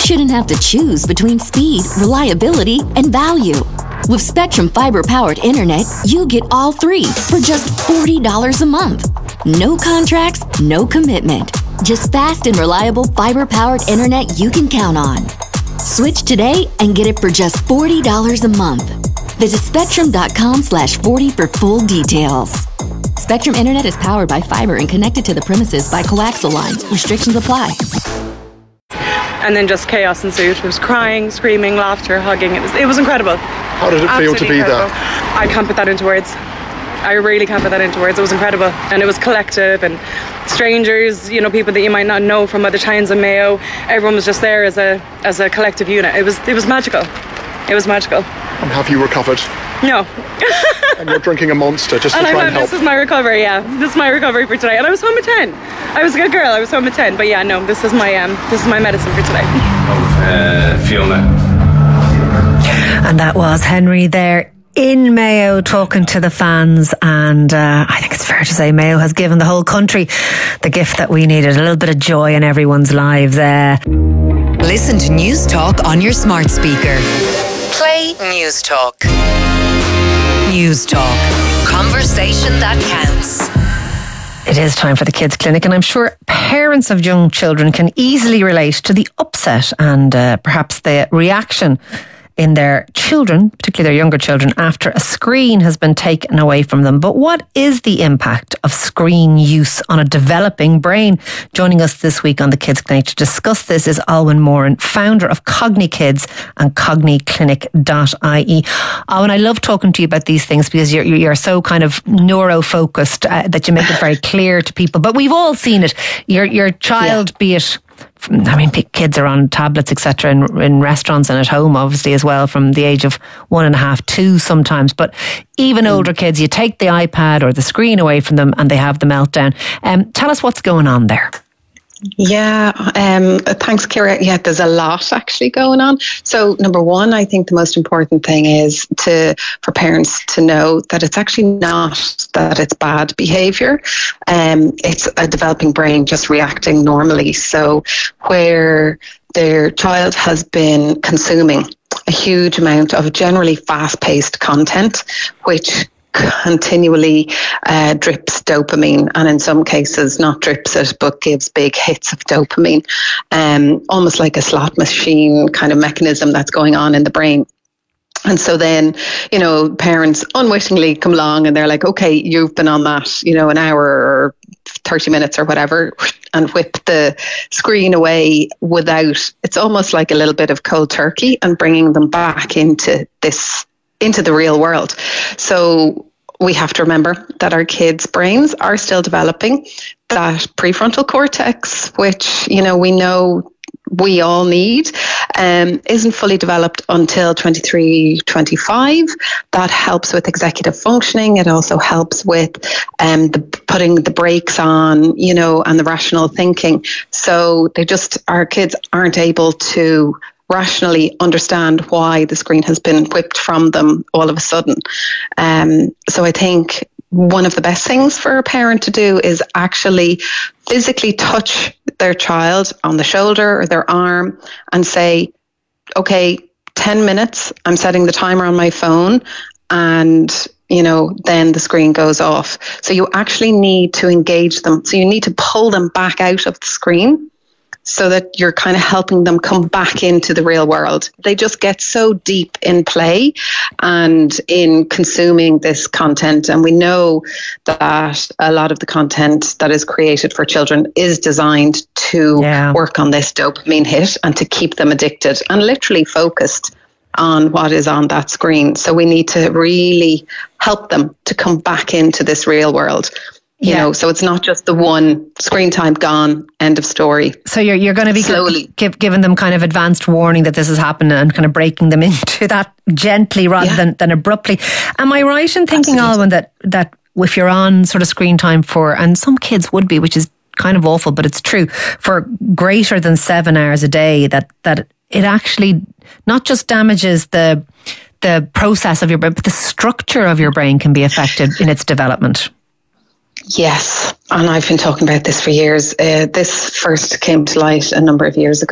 shouldn't have to choose between speed, reliability, and value. With Spectrum fiber-powered internet, you get all three for just $40 a month. No contracts, no commitment. Just fast and reliable fiber-powered internet you can count on. Switch today and get it for just $40 a month. Visit spectrum.com/40 for full details. Spectrum Internet is powered by fiber and connected to the premises by coaxial lines. Restrictions apply. And then just chaos ensued. There was crying, screaming, laughter, hugging. It was incredible. How did it feel to be there? I can't put that into words. I really can't put that into words. It was incredible. And it was collective, and strangers, you know, people that you might not know from other towns in Mayo. Everyone was just there as a collective unit. It was magical. It was magical. And have you recovered? No. And you're drinking a Monster just to try and help. This is my recovery, yeah. This is my recovery for today. And I was home at 10. I was a good girl. I was home at 10. But yeah, no, this is my medicine for today. Fiona. And that was Henry there in Mayo talking to the fans, and I think it's fair to say Mayo has given the whole country the gift that we needed, a little bit of joy in everyone's lives. Listen to News Talk on your smart speaker. Play News Talk. News Talk. Conversation that counts. It is time for the Kids Clinic, and I'm sure parents of young children can easily relate to the upset and perhaps the reaction in their children, particularly their younger children, after a screen has been taken away from them. But what is the impact of screen use on a developing brain? Joining us this week on the Kids Clinic to discuss this is Alwyn Moran, founder of CogniKids and cogniclinic.ie. Alwyn, I love talking to you about these things because you're so kind of neuro-focused that you make it very clear to people. But we've all seen it. Your child, be it... I mean, kids are on tablets, etc., in restaurants and at home, obviously, as well, from the age of 1.5, 2 sometimes. But even older kids, you take the iPad or the screen away from them and they have the meltdown. Tell us what's going on there. Yeah, thanks, Ciara. Yeah, there's a lot actually going on. So number one, I think the most important thing is for parents to know that it's actually not that it's bad behaviour. It's a developing brain just reacting normally. So where their child has been consuming a huge amount of generally fast-paced content, which continually drips dopamine, and in some cases not drips it but gives big hits of dopamine, almost like a slot machine kind of mechanism that's going on in the brain. And so then, you know, parents unwittingly come along and they're like, okay, you've been on that, you know, an hour or 30 minutes or whatever, and whip the screen away without, it's almost like a little bit of cold turkey, and bringing them back into the real world. So we have to remember that our kids' brains are still developing. That prefrontal cortex, which, you know we all need, isn't fully developed until 23, 25. That helps with executive functioning. It also helps with putting the brakes on, you know, and the rational thinking. So our kids aren't able to rationally understand why the screen has been whipped from them all of a sudden. So I think one of the best things for a parent to do is actually physically touch their child on the shoulder or their arm and say, okay, 10 minutes, I'm setting the timer on my phone, and you know, then the screen goes off. So you actually need to engage them. So you need to pull them back out of the screen, so that you're kind of helping them come back into the real world. They just get so deep in play and in consuming this content. And we know that a lot of the content that is created for children is designed to work on this dopamine hit and to keep them addicted and literally focused on what is on that screen. So we need to really help them to come back into this real world. You know, so it's not just the one screen time gone, end of story. So you're going to be slowly giving them kind of advanced warning that this is happening and kind of breaking them into that gently rather than abruptly. Am I right in thinking, Alwyn, that if you're on sort of screen time for, and some kids would be, which is kind of awful, but it's true, for greater than 7 hours a day, that it actually not just damages the process of your brain, but the structure of your brain can be affected in its development? Yes, and I've been talking about this for years. This first came to light a number of years ago.